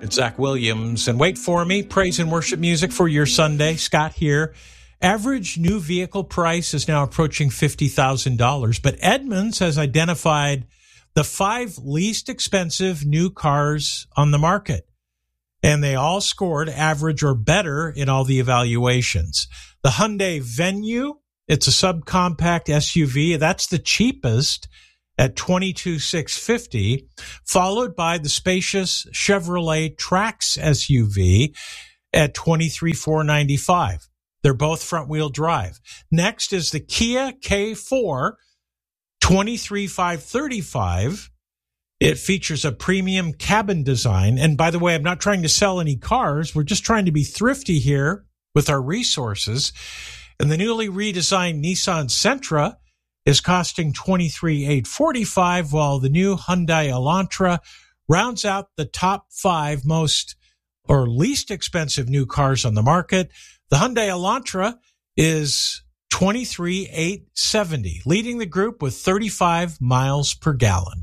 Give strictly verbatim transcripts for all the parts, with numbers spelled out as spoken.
It's Zach Williams, and wait for me, praise and worship music for your Sunday. Scott here. Average new vehicle price is now approaching fifty thousand dollars, but Edmunds has identified the five least expensive new cars on the market, and they all scored average or better in all the evaluations. The Hyundai Venue, it's a subcompact S U V. That's the cheapest at twenty-two thousand six hundred fifty dollars, followed by the spacious Chevrolet Trax S U V at twenty-three thousand four hundred ninety-five dollars. They're both front-wheel drive. Next is the Kia K four, twenty-three thousand five hundred thirty-five dollars. It features a premium cabin design. And by the way, I'm not trying to sell any cars. We're just trying to be thrifty here with our resources. And the newly redesigned Nissan Sentra is costing twenty-three thousand eight hundred forty-five dollars, while the new Hyundai Elantra rounds out the top five most or least expensive new cars on the market. The Hyundai Elantra is twenty-three thousand eight hundred seventy dollars, leading the group with thirty-five miles per gallon.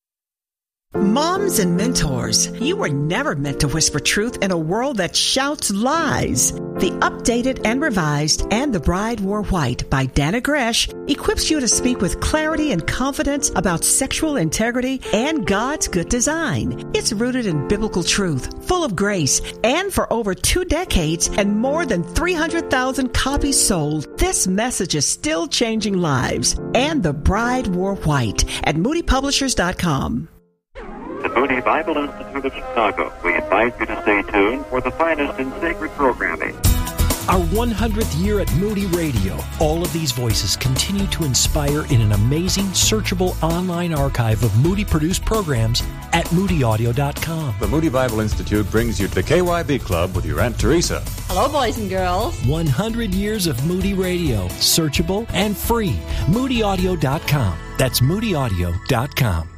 Moms and mentors, you were never meant to whisper truth in a world that shouts lies. The updated and revised And the Bride Wore White by Dana Gresh equips you to speak with clarity and confidence about sexual integrity and God's good design. It's rooted in biblical truth, full of grace, and for over two decades and more than three hundred thousand copies sold, this message is still changing lives. And the Bride Wore White at moody publishers dot com. The Moody Bible Institute of Chicago. We invite you to stay tuned for the finest in sacred programming. Our one hundredth year at Moody Radio. All of these voices continue to inspire in an amazing, searchable online archive of Moody-produced programs at moody audio dot com. The Moody Bible Institute brings you the K Y B Club with your Aunt Teresa. Hello, boys and girls. one hundred years of Moody Radio. Searchable and free. moody audio dot com. That's moody audio dot com.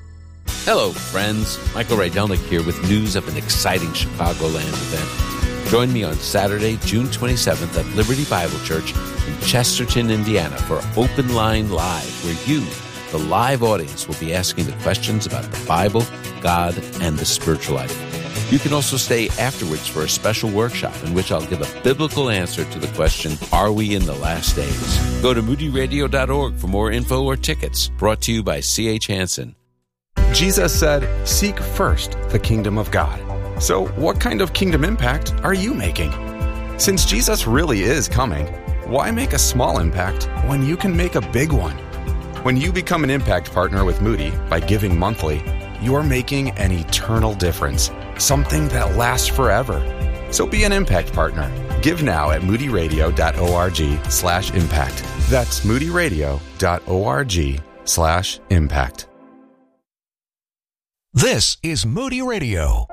Hello, friends. Michael Rydelnik here with news of an exciting Chicagoland event. Join me on Saturday, June twenty-seventh at Liberty Bible Church in Chesterton, Indiana for Open Line Live, where you, the live audience, will be asking the questions about the Bible, God, and the spiritual life. You can also stay afterwards for a special workshop in which I'll give a biblical answer to the question, are we in the last days? Go to moody radio dot org for more info or tickets. Brought to you by C H Hansen. Jesus said, seek first the kingdom of God. So what kind of kingdom impact are you making? Since Jesus really is coming, why make a small impact when you can make a big one? When you become an impact partner with Moody by giving monthly, you're making an eternal difference, something that lasts forever. So be an impact partner. Give now at moody radio dot org slash impact. That's moody radio dot org slash impact. This is Moody Radio.